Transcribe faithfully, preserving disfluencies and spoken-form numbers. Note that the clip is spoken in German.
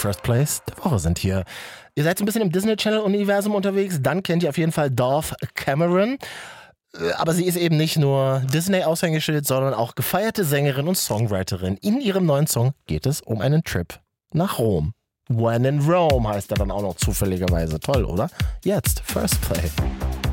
First Place der Woche sind hier. Ihr seid so ein bisschen im Disney Channel-Universum unterwegs, dann kennt ihr auf jeden Fall Dove Cameron. Aber sie ist eben nicht nur Disney-Aushängeschild, sondern auch gefeierte Sängerin und Songwriterin. In ihrem neuen Song geht es um einen Trip nach Rom. When in Rome heißt er dann auch noch zufälligerweise. Toll, oder? Jetzt First Play.